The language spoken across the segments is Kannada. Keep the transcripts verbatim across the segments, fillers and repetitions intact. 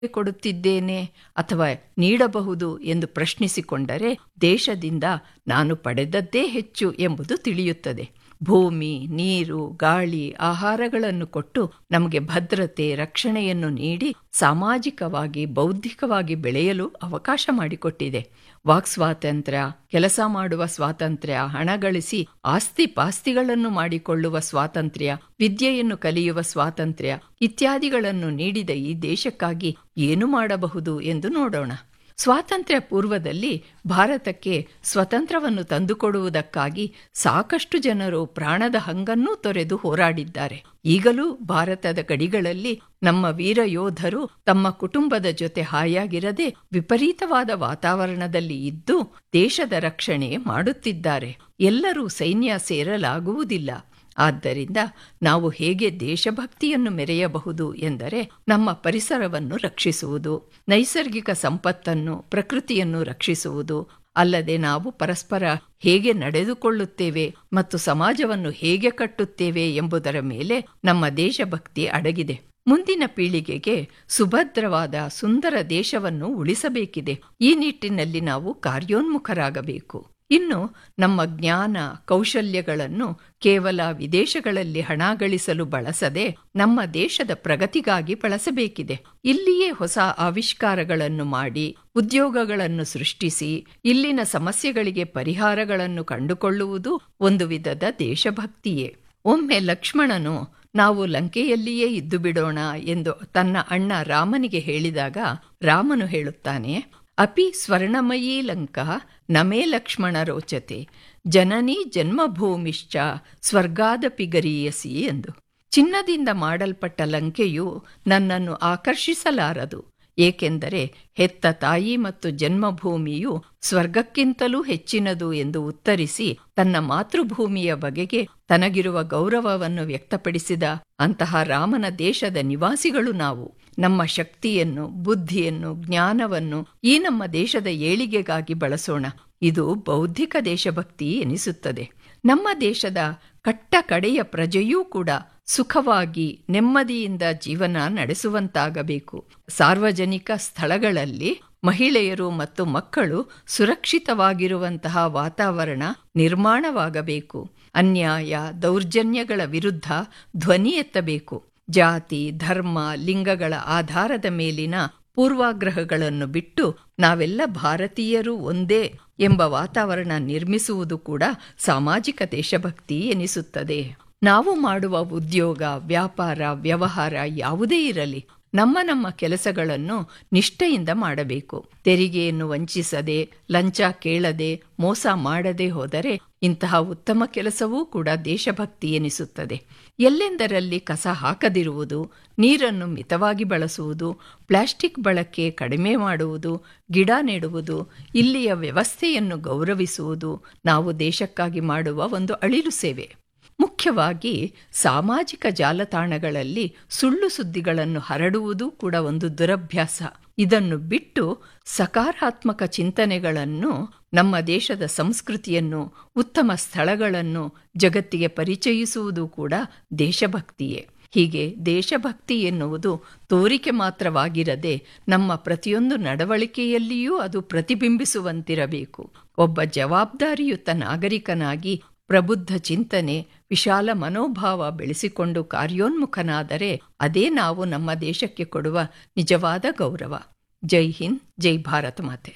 ಕೊಡುತ್ತಿದ್ದೇನೆ ಅಥವಾ ನೀಡಬಹುದು ಎಂದು ಪ್ರಶ್ನಿಸಿಕೊಂಡರೆ ದೇಶದಿಂದ ನಾನು ಪಡೆದದ್ದೇ ಹೆಚ್ಚು ಎಂಬುದು ತಿಳಿಯುತ್ತದೆ. ಭೂಮಿ, ನೀರು, ಗಾಳಿ, ಆಹಾರಗಳನ್ನು ಕೊಟ್ಟು ನಮಗೆ ಭದ್ರತೆ, ರಕ್ಷಣೆಯನ್ನು ನೀಡಿ ಸಾಮಾಜಿಕವಾಗಿ, ಬೌದ್ಧಿಕವಾಗಿ ಬೆಳೆಯಲು ಅವಕಾಶ ಮಾಡಿಕೊಟ್ಟಿದೆ. ವಾಕ್ ಸ್ವಾತಂತ್ರ್ಯ, ಕೆಲಸ ಮಾಡುವ ಸ್ವಾತಂತ್ರ್ಯ, ಹಣ ಗಳಿಸಿ ಆಸ್ತಿ ಪಾಸ್ತಿಗಳನ್ನು ಮಾಡಿಕೊಳ್ಳುವ ಸ್ವಾತಂತ್ರ್ಯ, ವಿದ್ಯೆಯನ್ನು ಕಲಿಯುವ ಸ್ವಾತಂತ್ರ್ಯ ಇತ್ಯಾದಿಗಳನ್ನು ನೀಡಿದ ಈ ದೇಶಕ್ಕಾಗಿ ಏನು ಮಾಡಬಹುದು ಎಂದು ನೋಡೋಣ. ಸ್ವಾತಂತ್ರ್ಯ ಪೂರ್ವದಲ್ಲಿ ಭಾರತಕ್ಕೆ ಸ್ವತಂತ್ರವನ್ನು ತಂದುಕೊಡುವುದಕ್ಕಾಗಿ ಸಾಕಷ್ಟು ಜನರು ಪ್ರಾಣದ ಹಂಗನ್ನೂ ತೊರೆದು ಹೋರಾಡಿದ್ದಾರೆ. ಈಗಲೂ ಭಾರತದ ಗಡಿಗಳಲ್ಲಿ ನಮ್ಮ ವೀರ ಯೋಧರು ತಮ್ಮ ಕುಟುಂಬದ ಜೊತೆ ಹಾಯಾಗಿರದೆ ವಿಪರೀತವಾದ ವಾತಾವರಣದಲ್ಲಿ ಇದ್ದು ದೇಶದ ರಕ್ಷಣೆ ಮಾಡುತ್ತಿದ್ದಾರೆ. ಎಲ್ಲರೂ ಸೈನ್ಯ ಸೇರಲಾಗುವುದಿಲ್ಲ. ಆದ್ದರಿಂದ ನಾವು ಹೇಗೆ ದೇಶಭಕ್ತಿಯನ್ನು ಮೆರೆಯಬಹುದು ಎಂದರೆ ನಮ್ಮ ಪರಿಸರವನ್ನು ರಕ್ಷಿಸುವುದು, ನೈಸರ್ಗಿಕ ಸಂಪತ್ತನ್ನು, ಪ್ರಕೃತಿಯನ್ನು ರಕ್ಷಿಸುವುದು, ಅಲ್ಲದೆ ನಾವು ಪರಸ್ಪರ ಹೇಗೆ ನಡೆದುಕೊಳ್ಳುತ್ತೇವೆ ಮತ್ತು ಸಮಾಜವನ್ನು ಹೇಗೆ ಕಟ್ಟುತ್ತೇವೆ ಎಂಬುದರ ಮೇಲೆ ನಮ್ಮ ದೇಶಭಕ್ತಿ ಅಡಗಿದೆ. ಮುಂದಿನ ಪೀಳಿಗೆಗೆ ಸುಭದ್ರವಾದ ಸುಂದರ ದೇಶವನ್ನು ಉಳಿಸಬೇಕಿದೆ. ಈ ನಿಟ್ಟಿನಲ್ಲಿ ನಾವು ಕಾರ್ಯೋನ್ಮುಖರಾಗಬೇಕು. ಇನ್ನು ನಮ್ಮ ಜ್ಞಾನ, ಕೌಶಲ್ಯಗಳನ್ನು ಕೇವಲ ವಿದೇಶಗಳಲ್ಲಿ ಹಣ ಗಳಿಸಲು ಬಳಸದೆ ನಮ್ಮ ದೇಶದ ಪ್ರಗತಿಗಾಗಿ ಬಳಸಬೇಕಿದೆ. ಇಲ್ಲಿಯೇ ಹೊಸ ಆವಿಷ್ಕಾರಗಳನ್ನು ಮಾಡಿ, ಉದ್ಯೋಗಗಳನ್ನು ಸೃಷ್ಟಿಸಿ, ಇಲ್ಲಿನ ಸಮಸ್ಯೆಗಳಿಗೆ ಪರಿಹಾರಗಳನ್ನು ಕಂಡುಕೊಳ್ಳುವುದು ಒಂದು ವಿಧದ ದೇಶಭಕ್ತಿಯೇ. ಒಮ್ಮೆ ಲಕ್ಷ್ಮಣನು ನಾವು ಲಂಕೆಯಲ್ಲಿಯೇ ಇದ್ದು ಬಿಡೋಣ ಎಂದು ತನ್ನ ಅಣ್ಣ ರಾಮನಿಗೆ ಹೇಳಿದಾಗ ರಾಮನು ಹೇಳುತ್ತಾನೆ, ಅಪಿ ಸ್ವರ್ಣಮಯೀ ಲಂಕಾ ನಮೇ ಲಕ್ಷ್ಮಣ ರೋಚತೆ ಜನನಿ ಜನ್ಮಭೂಮಿಶ್ಚ ಸ್ವರ್ಗಾದಪಿ ಗರೀಯಸಿ ಎಂದು. ಚಿನ್ನದಿಂದ ಮಾಡಲ್ಪಟ್ಟ ಲಂಕೆಯು ನನ್ನನ್ನು ಆಕರ್ಷಿಸಲಾರದು, ಏಕೆಂದರೆ ಹೆತ್ತ ತಾಯಿ ಮತ್ತು ಜನ್ಮಭೂಮಿಯು ಸ್ವರ್ಗಕ್ಕಿಂತಲೂ ಹೆಚ್ಚಿನದು ಎಂದು ಉತ್ತರಿಸಿ ತನ್ನ ಮಾತೃಭೂಮಿಯ ಬಗೆಗೆ ತನಗಿರುವ ಗೌರವವನ್ನು ವ್ಯಕ್ತಪಡಿಸಿದ ಅಂತಹ ರಾಮನ ದೇಶದ ನಿವಾಸಿಗಳು ನಾವು. ನಮ್ಮ ಶಕ್ತಿಯನ್ನು, ಬುದ್ಧಿಯನ್ನು, ಜ್ಞಾನವನ್ನು ಈ ನಮ್ಮ ದೇಶದ ಏಳಿಗೆಗಾಗಿ ಬಳಸೋಣ. ಇದು ಬೌದ್ಧಿಕ ದೇಶಭಕ್ತಿ ಎನಿಸುತ್ತದೆ. ನಮ್ಮ ದೇಶದ ಕಟ್ಟ ಕಡೆಯ ಪ್ರಜೆಯೂ ಕೂಡ ಸುಖವಾಗಿ ನೆಮ್ಮದಿಯಿಂದ ಜೀವನ ನಡೆಸುವಂತಾಗಬೇಕು. ಸಾರ್ವಜನಿಕ ಸ್ಥಳಗಳಲ್ಲಿ ಮಹಿಳೆಯರು ಮತ್ತು ಮಕ್ಕಳು ಸುರಕ್ಷಿತವಾಗಿರುವಂತಹ ವಾತಾವರಣ ನಿರ್ಮಾಣವಾಗಬೇಕು. ಅನ್ಯಾಯ, ದೌರ್ಜನ್ಯಗಳ ವಿರುದ್ಧ ಧ್ವನಿ ಎತ್ತಬೇಕು. ಜಾತಿ, ಧರ್ಮ, ಲಿಂಗಗಳ ಆಧಾರದ ಮೇಲಿನ ಪೂರ್ವಾಗ್ರಹಗಳನ್ನು ಬಿಟ್ಟು ನಾವೆಲ್ಲ ಭಾರತೀಯರು ಒಂದೇ ಎಂಬ ವಾತಾವರಣ ನಿರ್ಮಿಸುವುದು ಕೂಡ ಸಾಮಾಜಿಕ ದೇಶಭಕ್ತಿ ಎನಿಸುತ್ತದೆ. ನಾವು ಮಾಡುವ ಉದ್ಯೋಗ, ವ್ಯಾಪಾರ, ವ್ಯವಹಾರ ಯಾವುದೇ ಇರಲಿ, ನಮ್ಮ ನಮ್ಮ ಕೆಲಸಗಳನ್ನು ನಿಷ್ಠೆಯಿಂದ ಮಾಡಬೇಕು. ತೆರಿಗೆಯನ್ನು ವಂಚಿಸದೆ, ಲಂಚ ಕೇಳದೆ, ಮೋಸ ಮಾಡದೆ ಹೋದರೆ ಇಂತಹ ಉತ್ತಮ ಕೆಲಸವೂ ಕೂಡ ದೇಶಭಕ್ತಿ ಎನಿಸುತ್ತದೆ. ಎಲ್ಲೆಂದರಲ್ಲಿ ಕಸ ಹಾಕದಿರುವುದು, ನೀರನ್ನು ಮಿತವಾಗಿ ಬಳಸುವುದು, ಪ್ಲಾಸ್ಟಿಕ್ ಬಳಕೆ ಕಡಿಮೆ ಮಾಡುವುದು, ಗಿಡ ನೆಡುವುದು, ಇಲ್ಲಿಯ ವ್ಯವಸ್ಥೆಯನ್ನು ಗೌರವಿಸುವುದು ನಾವು ದೇಶಕ್ಕಾಗಿ ಮಾಡುವ ಒಂದು ಅಳಿಲು ಸೇವೆ. ಮುಖ್ಯವಾಗಿ ಸಾಮಾಜಿಕ ಜಾಲತಾಣಗಳಲ್ಲಿ ಸುಳ್ಳು ಸುದ್ದಿಗಳನ್ನು ಹರಡುವುದು ಕೂಡ ಒಂದು ದುರಭ್ಯಾಸ. ಇದನ್ನು ಬಿಟ್ಟು ಸಕಾರಾತ್ಮಕ ಚಿಂತನೆಗಳನ್ನು, ನಮ್ಮ ದೇಶದ ಸಂಸ್ಕೃತಿಯನ್ನು, ಉತ್ತಮ ಸ್ಥಳಗಳನ್ನು ಜಗತ್ತಿಗೆ ಪರಿಚಯಿಸುವುದು ಕೂಡ ದೇಶಭಕ್ತಿಯೇ. ಹೀಗೆ ದೇಶಭಕ್ತಿ ಎನ್ನುವುದು ತೋರಿಕೆ ಮಾತ್ರವಾಗಿರದೆ ನಮ್ಮ ಪ್ರತಿಯೊಂದು ನಡವಳಿಕೆಯಲ್ಲಿಯೂ ಅದು ಪ್ರತಿಬಿಂಬಿಸುವಂತಿರಬೇಕು. ಒಬ್ಬ ಜವಾಬ್ದಾರಿಯುತ ನಾಗರಿಕನಾಗಿ ಪ್ರಬುದ್ಧ ಚಿಂತನೆ, ವಿಶಾಲ ಮನೋಭಾವ ಬೆಳೆಸಿಕೊಂಡು ಕಾರ್ಯೋನ್ಮುಖನಾದರೆ ಅದೇ ನಾವು ನಮ್ಮ ದೇಶಕ್ಕೆ ಕೊಡುವ ನಿಜವಾದ ಗೌರವ. ಜೈ ಹಿಂದ್, ಜೈ ಭಾರತ ಮಾತೆ.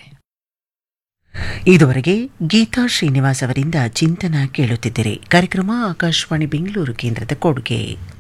ಇದುವರೆಗೆ ಗೀತಾ ಶ್ರೀನಿವಾಸ್ ಅವರಿಂದ ಚಿಂತನ ಕೇಳುತ್ತಿದ್ದರೆ. ಕಾರ್ಯಕ್ರಮ ಆಕಾಶವಾಣಿ ಬೆಂಗಳೂರು ಕೇಂದ್ರದ ಕೊಡುಗೆ.